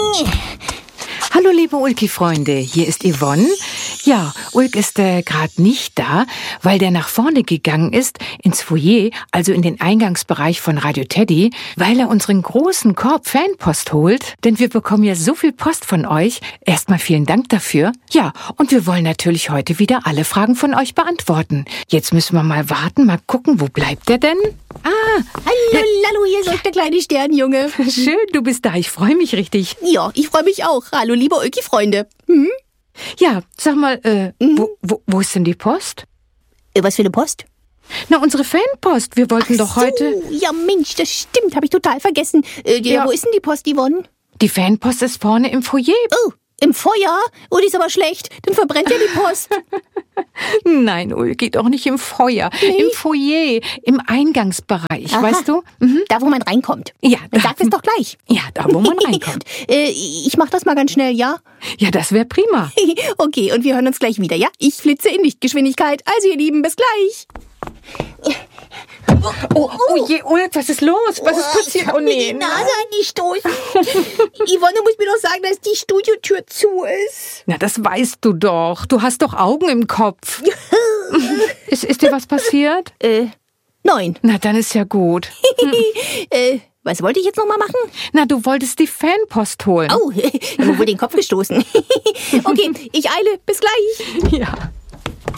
Hallo liebe Ulki-Freunde, hier ist Yvonne. Ja, Ulk ist gerade nicht da, weil der nach vorne gegangen ist, ins Foyer, also in den Eingangsbereich von Radio Teddy, weil er unseren großen Korb Fanpost holt. Denn wir bekommen ja so viel Post von euch. Erstmal vielen Dank dafür. Ja, und wir wollen natürlich heute wieder alle Fragen von euch beantworten. Jetzt müssen wir mal warten, mal gucken, wo bleibt der denn? Hallo, Lalo, hier ist euch der kleine Sternjunge. Schön, du bist da, ich freue mich richtig. Ja, ich freue mich auch. Hallo, liebe Ulki-Freunde. Ja, sag mal, wo ist denn die Post? Was für eine Post? Na, unsere Fanpost. Wir wollten doch heute... Ja, Mensch, das stimmt, habe ich total vergessen. Ja. Wo ist denn die Post, Yvonne? Die Fanpost ist vorne im Foyer. Oh, im Feuer? Oh, die ist aber schlecht. Dann verbrennt ja die Post. Nein, Ul, geht auch nicht im Feuer. Nee. Im Foyer, im Eingangsbereich, Aha. weißt du? Mhm. Da, wo man reinkommt. Ja, Dann sag es doch gleich. Ja, da, wo man reinkommt. Ich mach das mal ganz schnell, ja? Ja, das wäre prima. Okay, und wir hören uns gleich wieder, ja? Ich flitze in Lichtgeschwindigkeit. Also, ihr Lieben, bis gleich. Oh je, Ulk, was ist los? Was ist passiert? Oh nee. Die Nase angestoßen. Yvonne, du musst mir doch sagen, dass die Studiotür zu ist. Na, das weißt du doch. Du hast doch Augen im Kopf. Ist dir was passiert? Nein. Na, dann ist ja gut. Was wollte ich jetzt nochmal machen? Na, du wolltest die Fanpost holen. Oh, ich habe wohl den Kopf gestoßen. Okay, ich eile. Bis gleich. Ja.